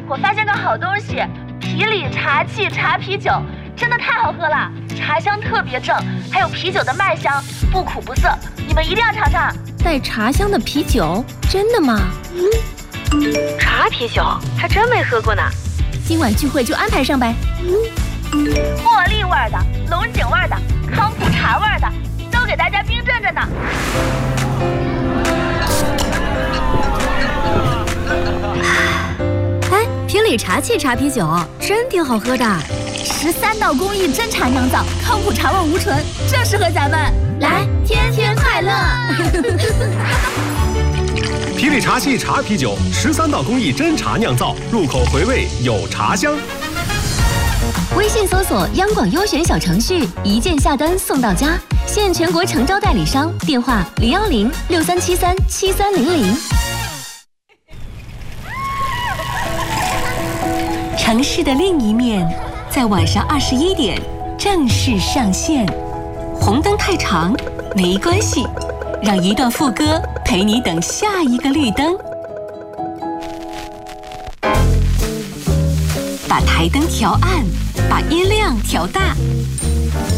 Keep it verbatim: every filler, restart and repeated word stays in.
我发现个好东西，皮里茶气茶啤酒，真的太好喝了，茶香特别正，还有啤酒的麦香，不苦不涩，你们一定要尝尝。 带茶香的啤酒，真的吗？ 嗯，茶啤酒还真没喝过呢。 今晚聚会就安排上呗。 茉莉味的、龙井味的、康普茶味的，都给大家冰镇着呢。 哎，皮里茶气茶啤酒真挺好喝的，十三道工艺真茶酿造，康普茶味无醇，正适合咱们。来，天天快乐！ 皮里茶气茶啤酒，十三道工艺真茶酿造，入口回味有茶香。 微信搜索央广优选小程序，一键下单送到家，现全国诚招代理商，电话零幺零六三七三七三零零。 城市的另一面，在晚上二十一点正式上线。红灯太长没关系，让一段副歌陪你等下一个绿灯。把台灯调暗，把音量调大，